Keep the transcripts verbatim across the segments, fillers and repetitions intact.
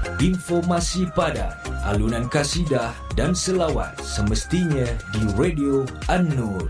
Informasi padat, alunan kasidah dan selawat semestinya di Radio An-Nur.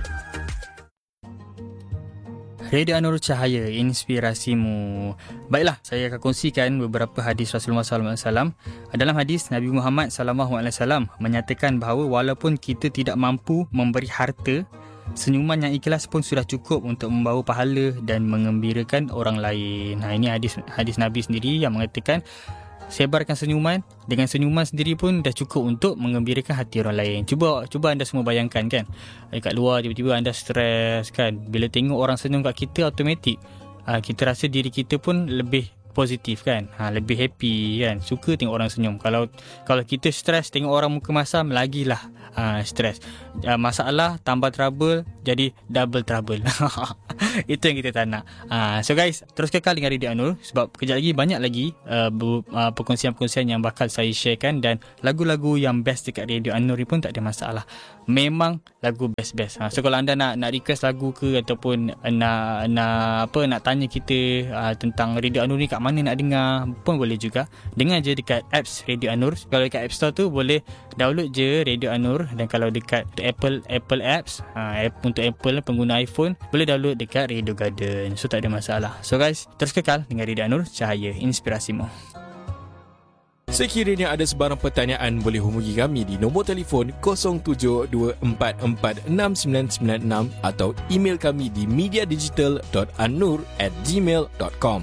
Radio An-Nur, cahaya inspirasimu. Baiklah, saya akan kongsikan beberapa hadis Rasulullah sallallahu alaihi wasallam. Dalam hadis, Nabi Muhammad sallallahu alaihi wasallam menyatakan bahawa walaupun kita tidak mampu memberi harta, senyuman yang ikhlas pun sudah cukup untuk membawa pahala dan mengembirakan orang lain. Nah, ini hadis hadis Nabi sendiri yang mengatakan sebarkan senyuman. Dengan senyuman sendiri pun dah cukup untuk mengembirakan hati orang lain. Cuba cuba anda semua bayangkan kan, dekat luar tiba-tiba anda stres kan, bila tengok orang senyum kat kita, automatik aa, kita rasa diri kita pun lebih positif kan, ha, lebih happy kan, suka tengok orang senyum. Kalau kalau kita stres tengok orang muka masam, lagilah ha, stres. Ha, masalah tambah trouble, jadi double trouble. Itu yang kita tak nak. Ha, so guys, terus kekal dengan Radio An-Nur sebab kejap lagi banyak lagi uh, bu, uh, perkongsian-perkongsian yang bakal saya sharekan, dan lagu-lagu yang best dekat Radio An-Nur ni pun tak ada masalah. Memang lagu best-best. Ha, so kalau anda nak nak request lagu ke ataupun nak nak apa nak tanya kita uh, tentang Radio An-Nur ni kat mana nak dengar pun boleh juga. Dengar je dekat apps Radio An-Nur. Kalau dekat App Store tu boleh download je Radio An-Nur, dan kalau dekat Apple Apple apps, ha, app untuk Apple pengguna iPhone boleh download dekat Radio Garden. So tak ada masalah. So guys, terus kekal dengan Radio An-Nur, cahaya inspirasimu. Sekiranya ada sebarang pertanyaan, boleh hubungi kami di nombor telefon kosong tujuh dua empat empat enam sembilan sembilan enam atau email kami di mediadigital dot annur at gmail dot com.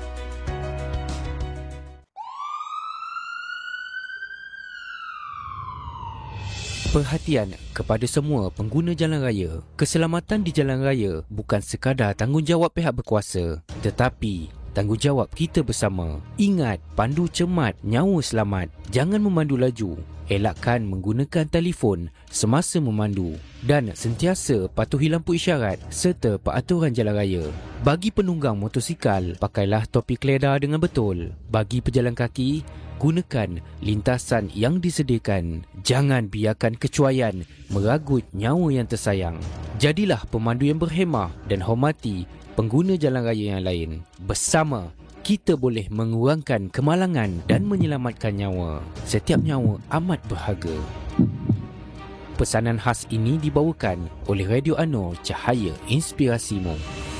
Perhatian kepada semua pengguna jalan raya. Keselamatan di jalan raya bukan sekadar tanggungjawab pihak berkuasa, tetapi tanggungjawab kita bersama. Ingat, pandu cermat, nyawa selamat. Jangan memandu laju. Elakkan menggunakan telefon semasa memandu dan sentiasa patuhi lampu isyarat serta peraturan jalan raya. Bagi penunggang motosikal, pakailah topi keleda dengan betul. Bagi pejalan kaki, gunakan lintasan yang disediakan. Jangan biarkan kecuaian meragut nyawa yang tersayang. Jadilah pemandu yang berhemah dan hormati pengguna jalan raya yang lain. Bersama, kita boleh mengurangkan kemalangan dan menyelamatkan nyawa. Setiap nyawa amat berharga. Pesanan khas ini dibawakan oleh Radio An-Nur, cahaya inspirasimu.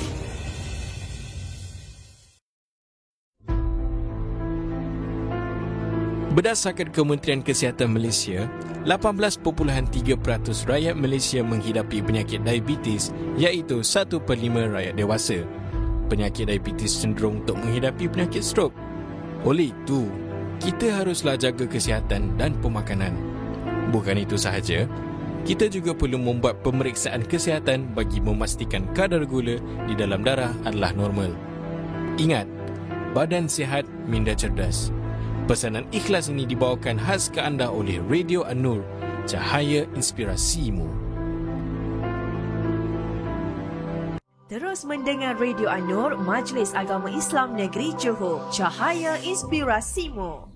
Berdasarkan Kementerian Kesihatan Malaysia, lapan belas perpuluhan tiga peratus rakyat Malaysia menghidapi penyakit diabetes, iaitu satu per lima rakyat dewasa. Penyakit diabetes cenderung untuk menghidapi penyakit strok. Oleh itu, kita haruslah jaga kesihatan dan pemakanan. Bukan itu sahaja, kita juga perlu membuat pemeriksaan kesihatan bagi memastikan kadar gula di dalam darah adalah normal. Ingat, badan sihat, minda cerdas. Pesanan ikhlas ini dibawakan khas ke anda oleh Radio An-Nur, cahaya inspirasimu. Terus mendengar Radio An-Nur, Majlis Agama Islam Negeri Johor, cahaya inspirasimu.